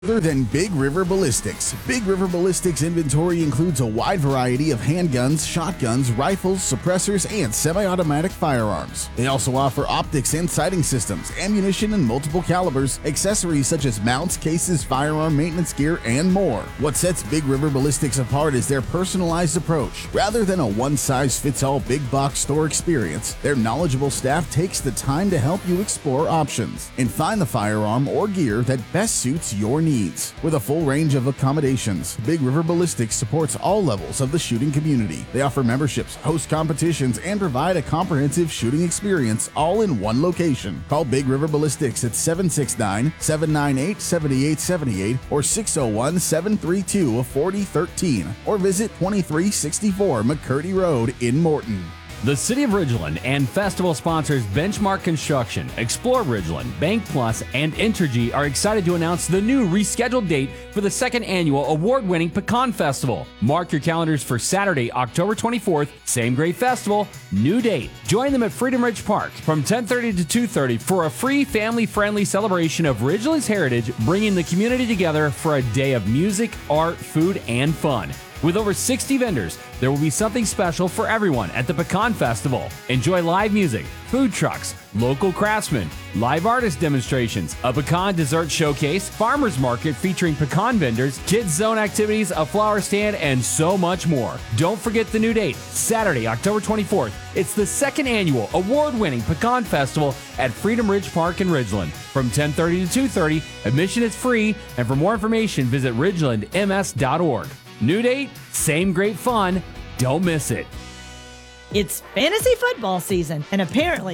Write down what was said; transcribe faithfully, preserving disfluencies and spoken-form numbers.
Other than Big River Ballistics. Big River Ballistics inventory includes a wide variety of handguns, shotguns, rifles, suppressors, and semi-automatic firearms. They also offer optics and sighting systems, ammunition in multiple calibers, accessories such as mounts, cases, firearm maintenance gear, and more. What sets Big River Ballistics apart is their personalized approach. Rather than a one-size-fits-all big box store experience, their knowledgeable staff takes the time to help you explore options and find the firearm or gear that best suits your needs. Needs. With a full range of accommodations, Big River Ballistics supports all levels of the shooting community. They offer memberships, host competitions, and provide a comprehensive shooting experience all in one location. Call Big River Ballistics at seven six nine, seven nine eight, seven eight seven eight or six oh one, seven three two, four oh one three or visit twenty-three sixty-four McCurdy Road in Morton. The City of Ridgeland and festival sponsors Benchmark Construction, Explore Ridgeland, Bank Plus, and Entergy are excited to announce the new rescheduled date for the second annual award-winning Pecan Festival. Mark your calendars for Saturday, October twenty-fourth, same great festival, new date. Join them at Freedom Ridge Park from ten thirty to two thirty for a free family-friendly celebration of Ridgeland's heritage, bringing the community together for a day of music, art, food, and fun. With over sixty vendors, there will be something special for everyone at the Pecan Festival. Enjoy live music, food trucks, local craftsmen, live artist demonstrations, a pecan dessert showcase, farmers market featuring pecan vendors, kids zone activities, a flower stand, and so much more. Don't forget the new date, Saturday, October twenty-fourth. It's the second annual award-winning Pecan Festival at Freedom Ridge Park in Ridgeland. From ten thirty to two thirty, admission is free, and for more information, visit ridgeland m s dot org. New date, same great fun. Don't miss it. It's fantasy football season, and apparently